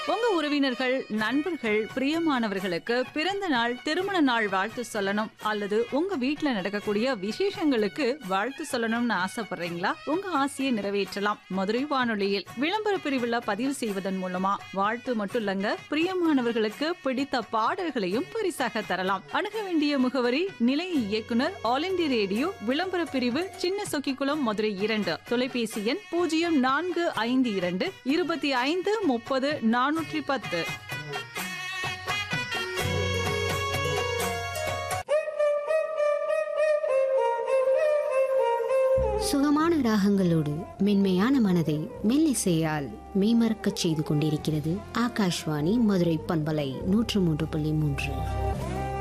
உங்க உறவினர்கள், நண்பர்கள், பிரியமானவர்களுக்கு பிறந்த நாள், திருமண நாள் வாழ்த்து சொல்லணும் அல்லது உங்க வீட்ல நடக்கக்கூடிய விசேஷங்களுக்கு வாழ்த்து சொல்லணும்னு ஆசைப்படுறீங்களா? உங்க ஆசையை நிறைவேற்றலாம். மதுரை வானொலியில் விளம்பர பிரிவுல பதிவு செய்வதன் மூலமா வாழ்த்து மட்டும் இல்லங்க, பிரியமானவர்களுக்கு பிடித்த பாடல்களையும் பரிசாக தரலாம். அணுக வேண்டிய முகவரி நிலைய இயக்குனர், ஆல் இந்தியா ரேடியோ, விளம்பர பிரிவு, சின்ன சொக்கிக்குளம், மதுரை 2. தொலைபேசி எண் 0452 25 30 410. சுகமான ராகங்களோடு மென்மையான மனதை மெல்லிசையால் மெய்மறக்கச் செய்து கொண்டிருக்கிறது ஆகாஷ்வாணி மதுரை பண்பலை 103.3.